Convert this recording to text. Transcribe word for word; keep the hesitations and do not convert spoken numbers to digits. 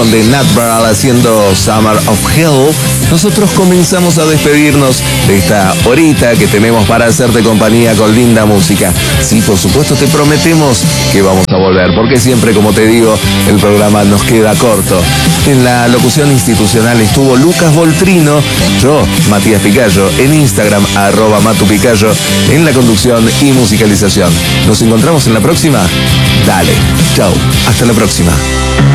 con The Nutball haciendo Summer of Hell, nosotros comenzamos a despedirnos de esta horita que tenemos para hacerte compañía con linda música. Sí, por supuesto, te prometemos que vamos a volver, porque siempre, como te digo, el programa nos queda corto. En la locución institucional estuvo Lucas Voltrino, yo, Matías Picayo, en Instagram, arroba Matu Picayo, en la conducción y musicalización. ¿Nos encontramos en la próxima? Dale, chau, hasta la próxima.